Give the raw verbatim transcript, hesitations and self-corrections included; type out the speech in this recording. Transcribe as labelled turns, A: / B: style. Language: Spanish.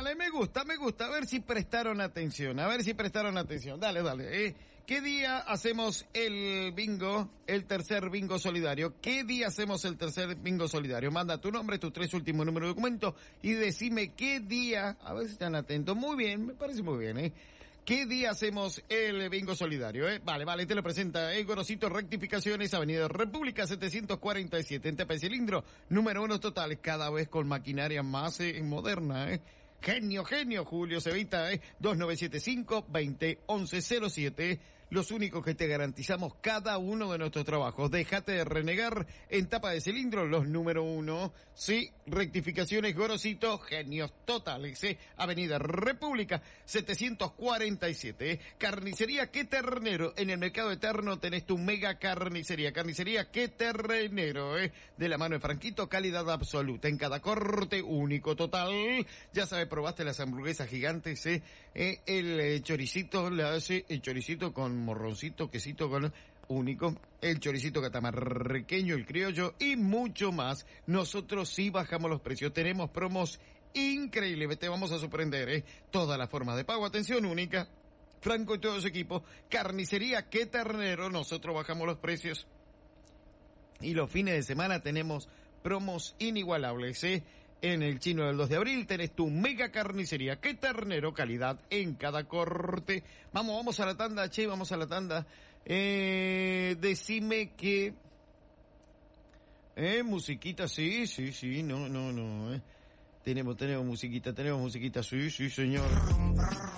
A: dale, me gusta, me gusta. A ver si prestaron atención, a ver si prestaron atención. Dale, dale. Eh. ¿Qué día hacemos el bingo, el tercer bingo solidario? ¿Qué día hacemos el tercer bingo solidario? Manda tu nombre, tus tres últimos números de documento y decime qué día, a ver si están atentos. Muy bien, me parece muy bien, ¿eh? ¿Qué día hacemos el bingo solidario, eh? Vale, vale, te lo presenta el Gorosito Rectificaciones, Avenida República setecientos cuarenta y siete, en Tepa de Cilindro, número uno total, cada vez con maquinaria más eh, moderna, eh. Genio, genio, Julio Cevita, eh, dos nueve siete cinco, dos cero, once cero siete, los únicos que te garantizamos cada uno de nuestros trabajos. Déjate de renegar, en Tapa de Cilindro, los número uno, sí, rectificaciones, Gorosito, genios totales, eh, Avenida República setecientos cuarenta y siete, eh. Carnicería Qué Ternero, en el Mercado Eterno tenés tu mega carnicería, carnicería Qué Ternero, eh, de la mano de Franquito, calidad absoluta, en cada corte, único total, ya sabes, probaste las hamburguesas gigantes, eh, eh el eh, choricito, le hace el choricito con morroncito, quesito con único, el choricito catamarqueño, el criollo y mucho más. Nosotros sí bajamos los precios, tenemos promos increíbles, te vamos a sorprender, eh, todas las formas de pago, atención única, Franco y todo su equipo, carnicería Qué Ternero, nosotros bajamos los precios y los fines de semana tenemos promos inigualables, eh. En el Chino del dos de abril tenés tu mega carnicería Qué Ternero, calidad en cada corte. Vamos, vamos a la tanda, che, vamos a la tanda. Eh, decime que... Eh, musiquita, sí, sí, sí, no, no, no, eh. Tenemos, tenemos musiquita, tenemos musiquita, sí, sí, señor.